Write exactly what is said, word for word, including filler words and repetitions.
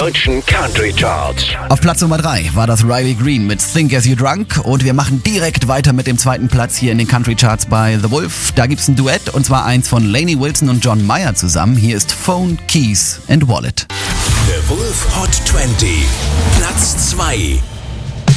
deutschen Country Charts. Auf Platz Nummer drei war das Riley Green mit Think As You Drunk und wir machen direkt weiter mit dem zweiten Platz hier in den Country Charts bei The Wolf. Da gibt's ein Duett und zwar eins von Lainey Wilson und John Mayer zusammen. Hier ist Phone, Keys and Wallet. The Wolf Hot zwanzig, Platz zwei.